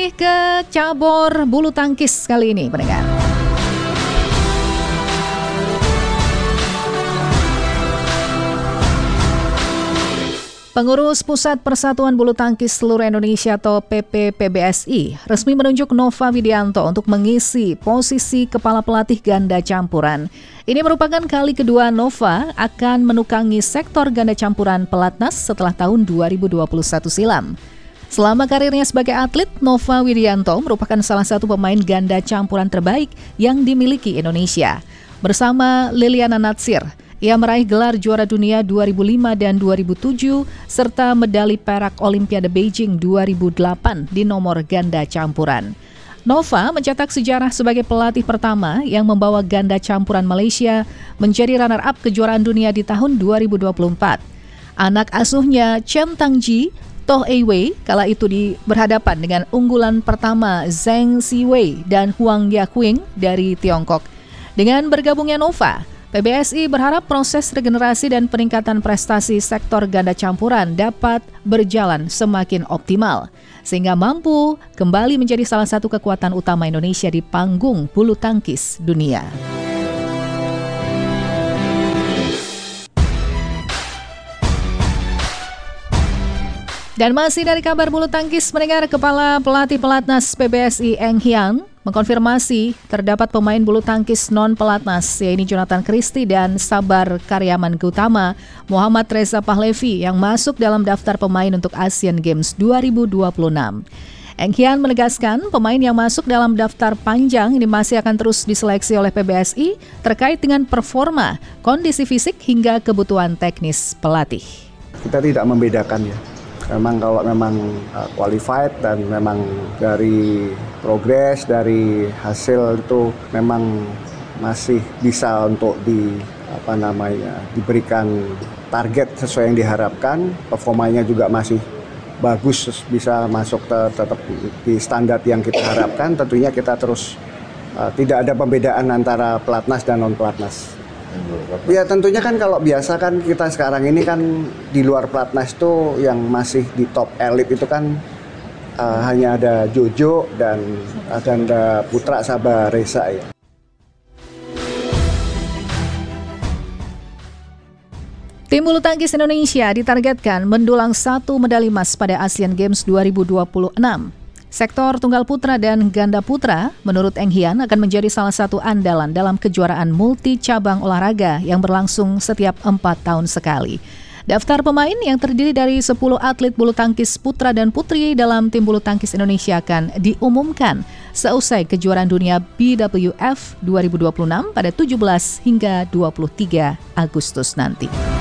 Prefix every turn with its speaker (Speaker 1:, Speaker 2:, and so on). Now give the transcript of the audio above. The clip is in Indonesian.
Speaker 1: beralih ke cabur bulu tangkis kali ini, pendengar. Pengurus Pusat Persatuan Bulu Tangkis Seluruh Indonesia atau PPPBSI resmi menunjuk Nova Widianto untuk mengisi posisi Kepala Pelatih Ganda Campuran. Ini merupakan kali kedua Nova akan menukangi sektor ganda campuran pelatnas setelah tahun 2021 silam. Selama karirnya sebagai atlet, Nova Widianto merupakan salah satu pemain ganda campuran terbaik yang dimiliki Indonesia. Bersama Liliana Natsir, ia meraih gelar juara dunia 2005 dan 2007 serta medali perak Olimpiade Beijing 2008 di nomor ganda campuran. Nova mencetak sejarah sebagai pelatih pertama yang membawa ganda campuran Malaysia menjadi runner-up kejuaraan dunia di tahun 2024. Anak asuhnya Chen Tangji, Toh Eiwei, kala itu berhadapan dengan unggulan pertama Zheng Siwei dan Huang Yaquing dari Tiongkok. Dengan bergabungnya Nova, PBSI berharap proses regenerasi dan peningkatan prestasi sektor ganda campuran dapat berjalan semakin optimal, sehingga mampu kembali menjadi salah satu kekuatan utama Indonesia di panggung bulu tangkis dunia. Dan masih dari kabar bulu tangkis, mendengar Kepala Pelatih Pelatnas PBSI Eng Hian mengkonfirmasi terdapat pemain bulu tangkis non-pelatnas, yaitu Jonathan Christie dan Sabar Karyaman Gautama Muhammad Reza Pahlevi yang masuk dalam daftar pemain untuk Asian Games 2026. Eng Hian menegaskan pemain yang masuk dalam daftar panjang ini masih akan terus diseleksi oleh PBSI terkait dengan performa, kondisi fisik hingga kebutuhan teknis pelatih.
Speaker 2: Kita tidak membedakan ya. Memang kalau memang qualified dan memang dari progres, dari hasil itu memang masih bisa untuk diberikan target sesuai yang diharapkan, performanya juga masih bagus, bisa masuk tetap di standar yang kita harapkan. Tentunya kita terus tidak ada pembedaan antara pelatnas dan non pelatnas. Ya tentunya kan kalau biasa kan kita sekarang ini kan di luar pelatnas itu yang masih di top elit itu kan hanya ada Jojo dan ada Putra Sabar Reza ya.
Speaker 1: Tim bulu tangkis Indonesia ditargetkan mendulang 1 medali emas pada Asian Games 2026. Sektor tunggal putra dan ganda putra, menurut Eng Hian, akan menjadi salah satu andalan dalam kejuaraan multi cabang olahraga yang berlangsung setiap 4 tahun sekali. Daftar pemain yang terdiri dari 10 atlet bulu tangkis putra dan putri dalam tim bulu tangkis Indonesia akan diumumkan seusai kejuaraan dunia BWF 2026 pada 17 hingga 23 Agustus nanti.